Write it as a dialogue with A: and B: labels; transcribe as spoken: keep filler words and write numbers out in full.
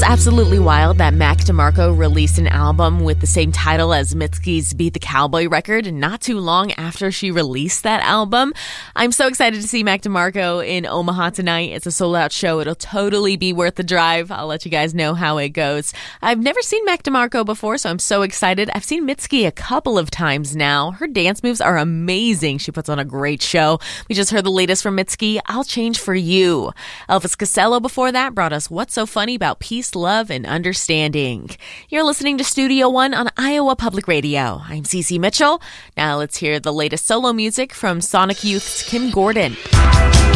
A: absolutely wild that Mac DeMarco released an album with the same title as Mitski's Beat the Cowboy record not too long after she released that album. I'm so excited to see Mac DeMarco in Omaha tonight. It's a sold-out show. It'll totally be worth the drive. I'll let you guys know how it goes. I've never seen Mac DeMarco before, so I'm so excited. I've seen Mitski a couple of times now. Her dance moves are amazing. She puts on a great show. We just heard the latest from Mitski, I'll Change for You. Elvis Costello before that brought us What's So Funny About Peace, Love, and Understanding. You're listening to Studio One on Iowa Public Radio. I'm Cece Mitchell. Now let's hear the latest solo music from Sonic Youth's Kim Gordon.